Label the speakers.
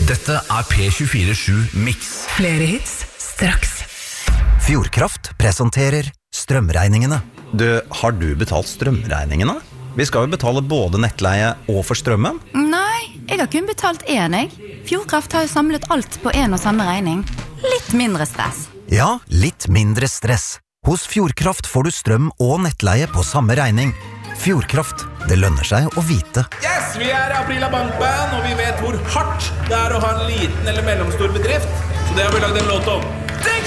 Speaker 1: Dette P24-7 Mix.
Speaker 2: Flere hits straks.
Speaker 3: Fjordkraft presenterer strømregningene. Har du betalt strømregningene? Vi skal jo betale både nettleie og for strømmen.
Speaker 4: Nei, jeg har kun betalt én, jeg. Fjordkraft har jo samlet alt på en og samme regning. Litt mindre stress.
Speaker 3: Ja, litt mindre stress. Hos Fjordkraft får du strøm og nettleie på samme regning. Fjordkraft, det lønner seg å vite.
Speaker 5: Yes, vi Aprila Bankband, og vi vet hvor hardt det å ha en liten eller mellomstor bedrift. Så det har vi lagd en låt om.